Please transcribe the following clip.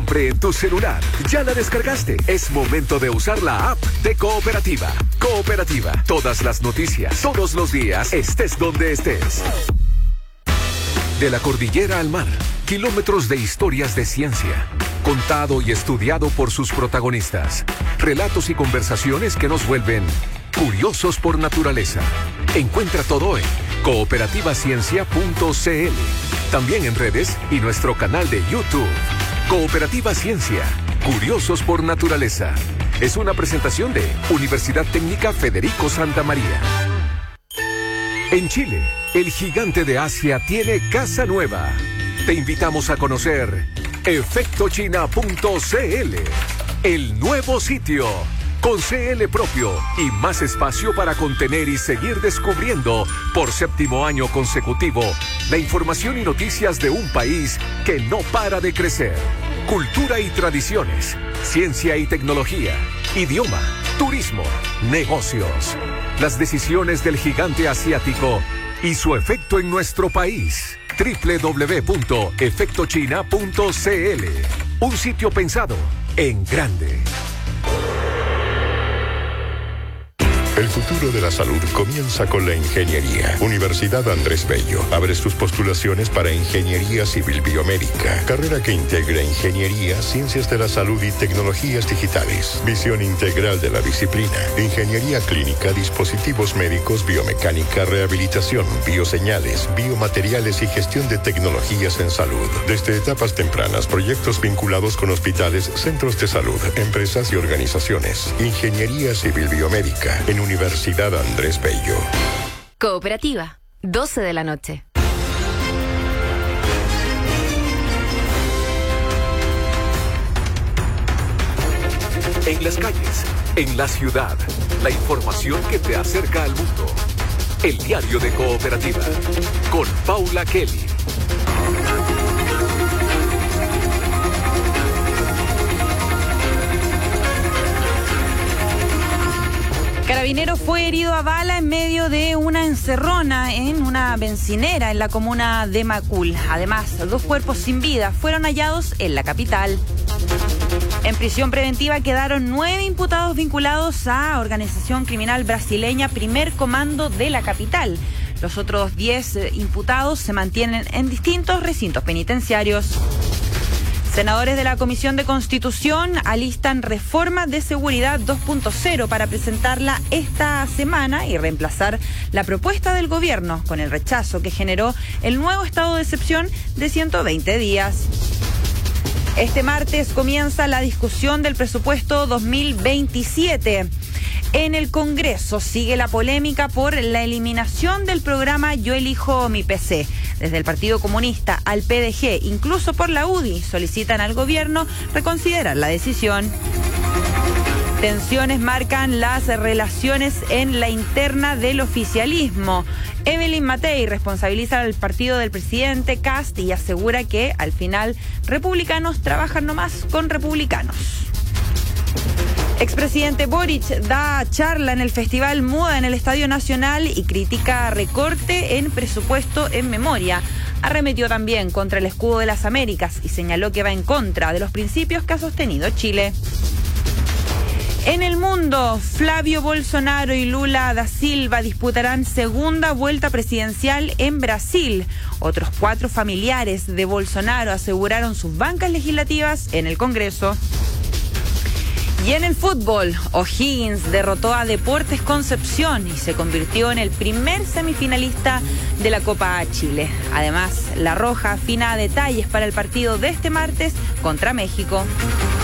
siempre en tu celular. ¿Ya la descargaste? Es momento de usar la app de Cooperativa. Cooperativa, todas las noticias, todos los días, estés donde estés. De la cordillera al mar, kilómetros de historias de ciencia, contado y estudiado por sus protagonistas. Relatos y conversaciones que nos vuelven curiosos por naturaleza. Encuentra todo en cooperativaciencia.cl. También en redes y nuestro canal de YouTube. Cooperativa Ciencia, curiosos por naturaleza. Es una presentación de Universidad Técnica Federico Santa María. En Chile, el gigante de Asia tiene casa nueva. Te invitamos a conocer efectochina.cl, el nuevo sitio, con CL propio y más espacio para contener y seguir descubriendo por 7º año consecutivo la información y noticias de un país que no para de crecer. Cultura y tradiciones, ciencia y tecnología, idioma, turismo, negocios. Las decisiones del gigante asiático y su efecto en nuestro país. www.efectochina.cl. Un sitio pensado en grande. El futuro de la salud comienza con la ingeniería. Universidad Andrés Bello abre sus postulaciones para Ingeniería Civil Biomédica, carrera que integra ingeniería, ciencias de la salud y tecnologías digitales. Visión integral de la disciplina. Ingeniería clínica, dispositivos médicos, biomecánica, rehabilitación, bioseñales, biomateriales y gestión de tecnologías en salud. Desde etapas tempranas, proyectos vinculados con hospitales, centros de salud, empresas y organizaciones. Ingeniería Civil Biomédica en Universidad Andrés Bello. Cooperativa, 12 de la noche. En las calles, en la ciudad, la información que te acerca al mundo. El diario de Cooperativa, con Paula Kelly. Carabinero fue herido a bala en medio de una encerrona en una bencinera en la comuna de Macul. Además, 2 cuerpos sin vida fueron hallados en la capital. En prisión preventiva quedaron 9 imputados vinculados a organización criminal brasileña Primer Comando de la capital. Los otros 10 imputados se mantienen en distintos recintos penitenciarios. Senadores de la Comisión de Constitución alistan reforma de seguridad 2.0 para presentarla esta semana y reemplazar la propuesta del gobierno con el rechazo que generó el nuevo estado de excepción de 120 días. Este martes comienza la discusión del presupuesto 2027. En el Congreso sigue la polémica por la eliminación del programa Yo Elijo Mi PC. Desde el Partido Comunista al PDG, incluso por la UDI, solicitan al gobierno reconsiderar la decisión. Tensiones marcan las relaciones en la interna del oficialismo. Evelyn Matei responsabiliza al partido del presidente Kast y asegura que, al final, republicanos trabajan nomás con republicanos. Expresidente Boric da charla en el Festival Muda en el Estadio Nacional y critica recorte en presupuesto en memoria. Arremetió también contra el escudo de las Américas y señaló que va en contra de los principios que ha sostenido Chile. En el mundo, Flavio Bolsonaro y Lula da Silva disputarán segunda vuelta presidencial en Brasil. Otros 4 familiares de Bolsonaro aseguraron sus bancas legislativas en el Congreso. Y en el fútbol, O'Higgins derrotó a Deportes Concepción y se convirtió en el primer semifinalista de la Copa A Chile. Además, La Roja afina detalles para el partido de este martes contra México.